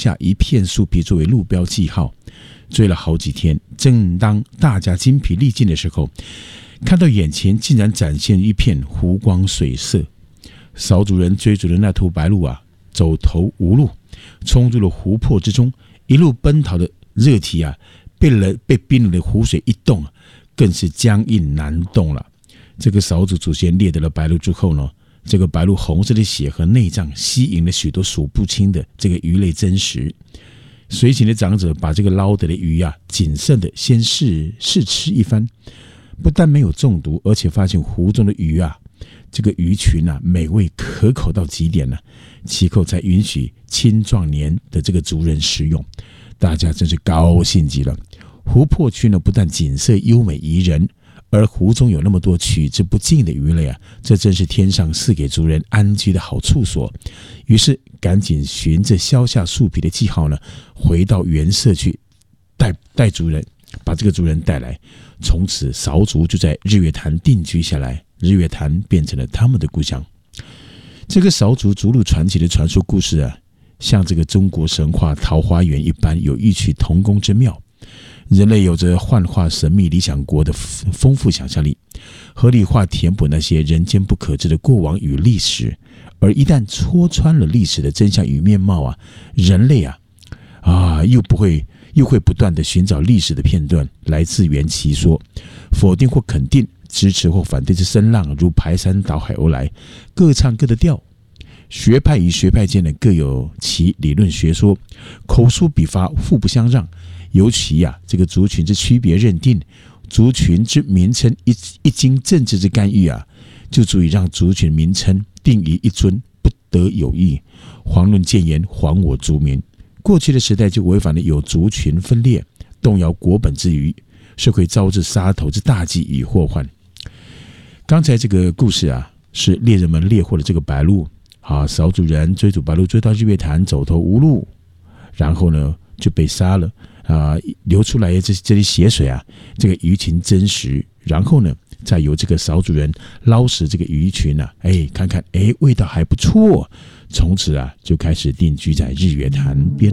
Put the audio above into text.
下一片树皮作为路标记号，追了好几天。正当大家精疲力尽的时候，看到眼前竟然展现一片湖光水色。少主人追逐的那头白鹭啊，走投无路，冲入了湖泊之中，一路奔逃的热体啊，被冰冷的湖水一冻，更是僵硬难动了。这个少主祖先猎得了白鹭之后呢，这个白鹭红色的血和内脏吸引了许多数不清的这个鱼类真实。随行的长者把这个捞得的鱼啊，谨慎的先试吃一番，不但没有中毒，而且发现湖中的鱼啊，这个鱼群啊，美味可口到极点了，其后才允许青壮年的这个族人食用。大家真是高兴极了。湖泊区呢，不但景色优美宜人，而湖中有那么多取之不尽的鱼类啊，这真是天上赐给族人安居的好处所。于是赶紧循着削下树皮的记号呢，回到原社去带族人，把这个族人带来。从此少族就在日月潭定居下来，日月潭变成了他们的故乡。这个少族逐鹿传奇的传说故事啊，像这个中国神话桃花源一般，有异曲同工之妙。人类有着幻化神秘理想国的丰富想象力，合理化填补那些人间不可知的过往与历史。而一旦戳穿了历史的真相与面貌啊，人类又会不断的寻找历史的片段来自圆其说，否定或肯定，支持或反对之声浪如排山倒海而来，各唱各的调。学派与学派间呢，各有其理论学说，口述笔伐互不相让。尤其这个族群之区别认定，族群之名称一经政治之干预就足以让族群名称定于一尊，不得有异。遑论谏言还我族民。过去的时代就违反了有族群分裂，动摇国本之余，是会招致杀头之大忌与祸患。刚才这个故事是猎人们猎获了这个白鹭少主人追逐白鹭追到日月潭，走投无路，然后呢就被杀了流出来的这些血水这个鱼群真实，然后呢再由这个少主人捞食这个鱼群看看味道还不错，从此就开始定居在日月潭边。